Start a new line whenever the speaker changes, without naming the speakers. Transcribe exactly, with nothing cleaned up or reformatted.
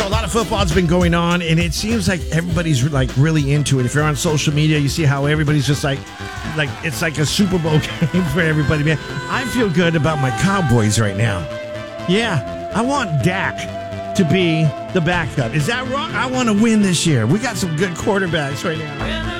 So a lot of football's been going on, and it seems like everybody's like really into it. If you're on social media, you see how everybody's just like, like it's like a Super Bowl game for everybody, man. I feel good about my Cowboys right now. Yeah, I want Dak to be the backup. Is that wrong? I want to win this year. We got some good quarterbacks right now.